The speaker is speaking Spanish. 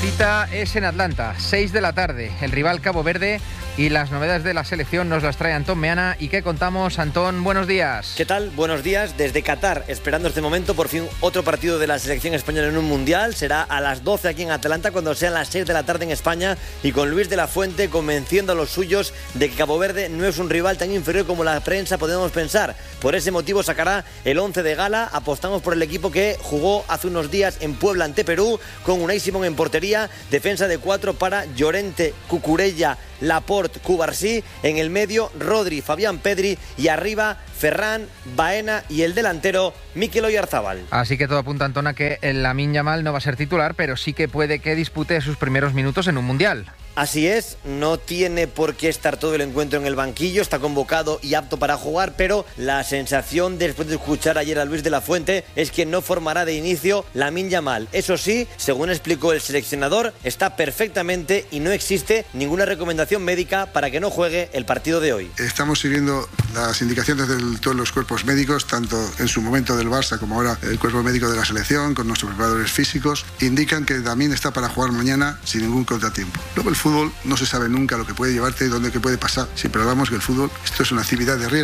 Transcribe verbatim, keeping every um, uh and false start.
cita es en Atlanta, seis de la tarde, el rival Cabo Verde, y las novedades de la selección nos las trae Antón Meana. ¿Y qué contamos, Antón? Buenos días. ¿Qué tal? Buenos días. Desde Qatar, esperando este momento, por fin otro partido de la selección española en un mundial. Será a las doce aquí en Atlanta, cuando sean las seis de la tarde en España, y con Luis de la Fuente convenciendo a los suyos de que Cabo Verde no es un rival tan inferior como la prensa podemos pensar. Por ese motivo sacará el once de gala. Apostamos por el equipo que jugó hace unos días en Puebla ante Perú, con Unai Simón en portería, defensa de cuatro para Llorente, Cucurella, Laporte, Cubarsí, en el medio Rodri, Fabián Pedri, y arriba Ferran, Baena y el delantero Mikel Oyarzabal. Así que todo apunta, Antón, a que el Lamine Yamal no va a ser titular, pero sí que puede que dispute sus primeros minutos en un mundial. Así es, no tiene por qué estar todo el encuentro en el banquillo, está convocado y apto para jugar, pero la sensación después de escuchar ayer a Luis de la Fuente es que no formará de inicio Lamine Yamal. Eso sí, según explicó el seleccionador, está perfectamente y no existe ninguna recomendación médica para que no juegue el partido de hoy. Estamos siguiendo las indicaciones de todos los cuerpos médicos, tanto en su momento del Barça como ahora el cuerpo médico de la selección, con nuestros preparadores físicos, indican que Lamine está para jugar mañana sin ningún contratiempo. Luego el fútbol no se sabe nunca lo que puede llevarte y dónde qué puede pasar. Siempre hablamos que el fútbol, esto es una actividad de riesgo.